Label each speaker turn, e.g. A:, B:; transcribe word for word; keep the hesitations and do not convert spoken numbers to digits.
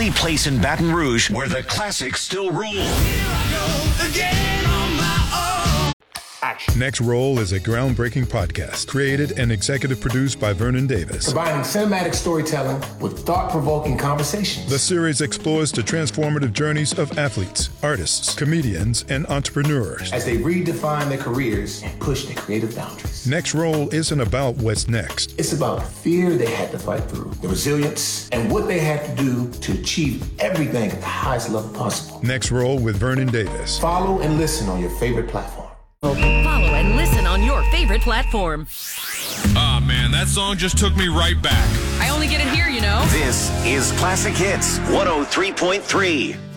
A: only place in Baton Rouge where the classics still rule.
B: Action.
C: Next Roll is a groundbreaking podcast created and executive produced by Vernon Davis.
B: Combining cinematic storytelling with thought-provoking conversations.
C: The series explores the transformative journeys of athletes, artists, comedians, and entrepreneurs
B: as they redefine their careers and push their creative boundaries.
C: Next Roll isn't about what's next.
B: It's about the fear they had to fight through, the resilience, and what they had to do to achieve everything at the highest level possible.
C: Next Roll with Vernon Davis.
B: Follow and listen on your favorite platform.
D: Follow and listen on your favorite platform.
E: Ah, oh, man, that song just took me right back.
D: I only get it here, you know.
A: This is Classic Hits one oh three point three.